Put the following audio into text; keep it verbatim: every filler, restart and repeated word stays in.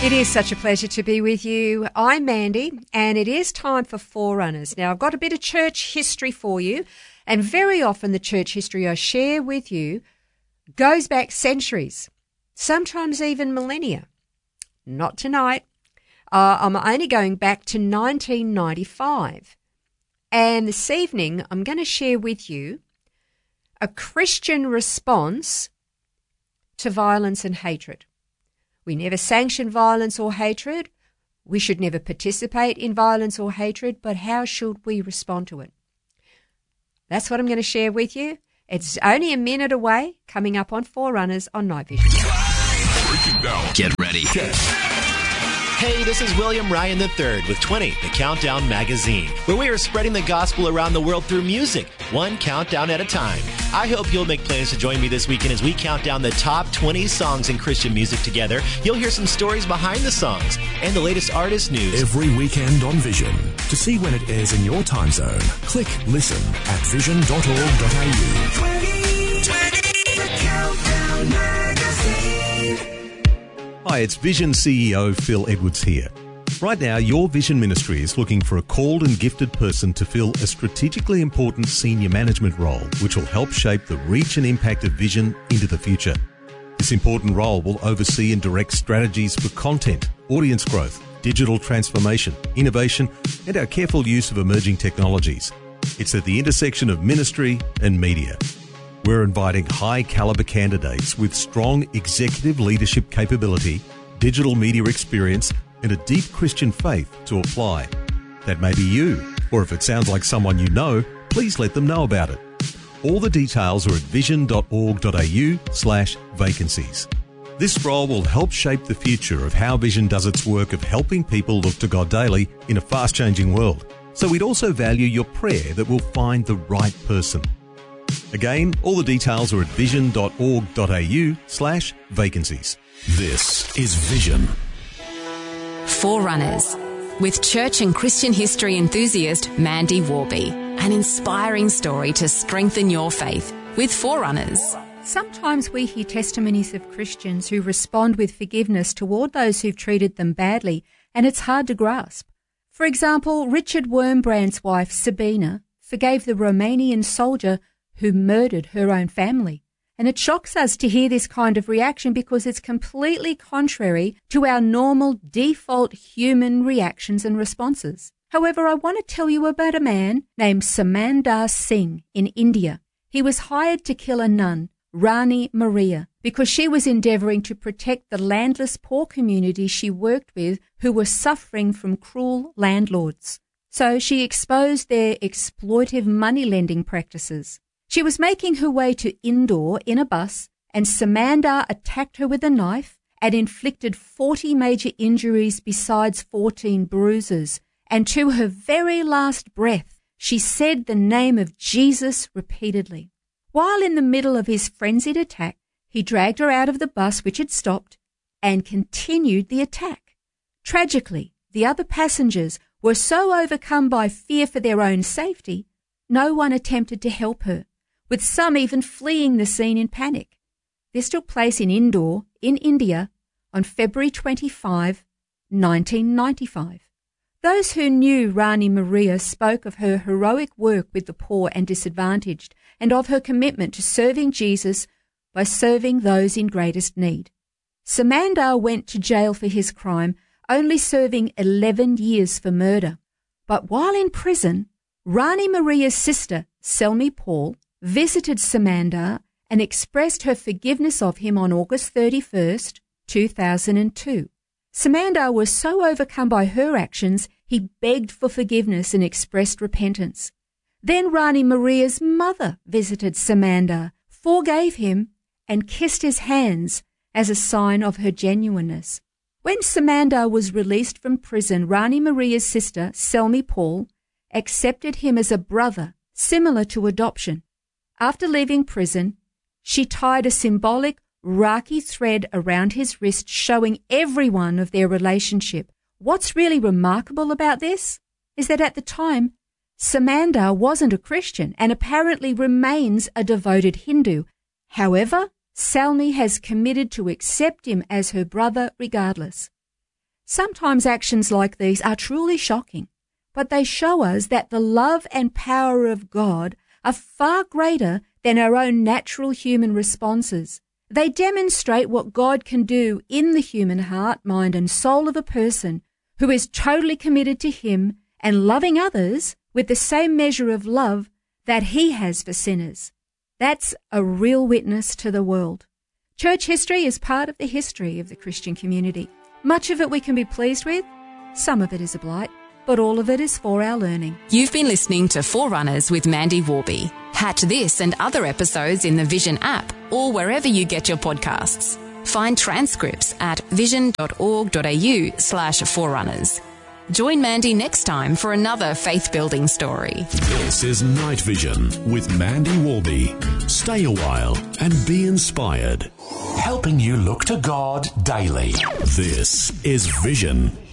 It is such a pleasure to be with you. I'm Mandy, and it is time for Forerunners. Now, I've got a bit of church history for you, and very often the church history I share with you goes back centuries, sometimes even millennia. Not tonight. Uh, I'm only going back to nineteen ninety-five. And this evening, I'm going to share with you a Christian response to violence and hatred. We never sanction violence or hatred. We should never participate in violence or hatred, but how should we respond to it? That's what I'm going to share with you. It's only a minute away, coming up on Forerunners on Night Vision. Get ready. Hey, this is William Ryan the third with twenty, the Countdown Magazine, where we are spreading the gospel around the world through music, one countdown at a time. I hope you'll make plans to join me this weekend as we count down the top twenty songs in Christian music together. You'll hear some stories behind the songs and the latest artist news. Every weekend on Vision. To see when it airs in your time zone, click listen at vision dot org dot a u. twenty twenty, the Countdown Magazine. Hi, it's Vision C E O Phil Edwards here. Right now, your Vision Ministry is looking for a called and gifted person to fill a strategically important senior management role, which will help shape the reach and impact of Vision into the future. This important role will oversee and direct strategies for content, audience growth, digital transformation, innovation, and our careful use of emerging technologies. It's at the intersection of ministry and media. We're inviting high-caliber candidates with strong executive leadership capability, digital media experience, and a deep Christian faith to apply. That may be you, or if it sounds like someone you know, please let them know about it. All the details are at vision dot org dot a u slash vacancies. This role will help shape the future of how Vision does its work of helping people look to God daily in a fast-changing world. So we'd also value your prayer that we'll find the right person. Again, all the details are at vision dot org dot a u slash vacancies. This is Vision. Forerunners, with church and Christian history enthusiast Mandy Warby. An inspiring story to strengthen your faith with Forerunners. Sometimes we hear testimonies of Christians who respond with forgiveness toward those who've treated them badly, and it's hard to grasp. For example, Richard Wurmbrand's wife, Sabina, forgave the Romanian soldier who murdered her own family. And it shocks us to hear this kind of reaction because it's completely contrary to our normal default human reactions and responses. However, I want to tell you about a man named Samandar Singh in India. He was hired to kill a nun, Rani Maria, because she was endeavouring to protect the landless poor community she worked with who were suffering from cruel landlords. So she exposed their exploitive money-lending practices. She was making her way to Indore in a bus, and Samandar attacked her with a knife and inflicted forty major injuries besides fourteen bruises. And to her very last breath, she said the name of Jesus repeatedly. While in the middle of his frenzied attack, he dragged her out of the bus, which had stopped, and continued the attack. Tragically, the other passengers were so overcome by fear for their own safety, no one attempted to help her, with some even fleeing the scene in panic. This took place in Indore, in India, on February twenty-fifth, nineteen ninety-five. Those who knew Rani Maria spoke of her heroic work with the poor and disadvantaged, and of her commitment to serving Jesus by serving those in greatest need. Samandar went to jail for his crime, only serving eleven years for murder. But while in prison, Rani Maria's sister, Selmi Paul, visited Samandar and expressed her forgiveness of him on August thirty-first, two thousand two. Samandar was so overcome by her actions, he begged for forgiveness and expressed repentance. Then Rani Maria's mother visited Samandar, forgave him, and kissed his hands as a sign of her genuineness. When Samandar was released from prison, Rani Maria's sister, Selmi Paul, accepted him as a brother, similar to adoption. After leaving prison, she tied a symbolic Rakhi thread around his wrist, showing everyone of their relationship. What's really remarkable about this is that at the time, Samandar wasn't a Christian and apparently remains a devoted Hindu. However, Selmi has committed to accept him as her brother regardless. Sometimes actions like these are truly shocking, but they show us that the love and power of God are far greater than our own natural human responses. They demonstrate what God can do in the human heart, mind and soul of a person who is totally committed to Him and loving others with the same measure of love that He has for sinners. That's a real witness to the world. Church history is part of the history of the Christian community. Much of it we can be pleased with, some of it is a blight, but all of it is for our learning. You've been listening to Forerunners with Mandy Warby. Catch this and other episodes in the Vision app or wherever you get your podcasts. Find transcripts at vision.org.au slash forerunners. Join Mandy next time for another faith-building story. This is Night Vision with Mandy Warby. Stay a while and be inspired. Helping you look to God daily. This is Vision.